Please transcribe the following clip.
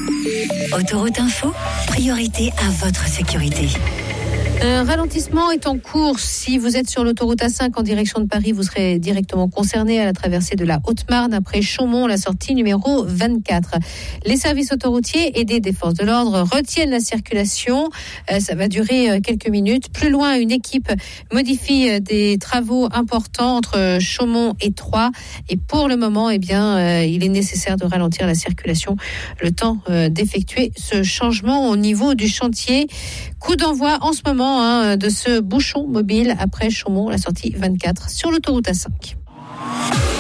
Autoroute Info, priorité à votre sécurité. Un ralentissement est en cours. Si vous êtes sur l'autoroute A5 en direction de Paris, vous serez directement concerné à la traversée de la Haute-Marne après Chaumont, la sortie numéro 24. Les services autoroutiers aidés des forces de l'ordre retiennent la circulation. Ça va durer quelques minutes. Plus loin, une équipe modifie des travaux importants entre Chaumont et Troyes. Et pour le moment, il est nécessaire de ralentir la circulation le temps d'effectuer ce changement au niveau du chantier. Coup d'envoi en ce moment de ce bouchon mobile après Chaumont, la sortie 24 sur l'autoroute A5.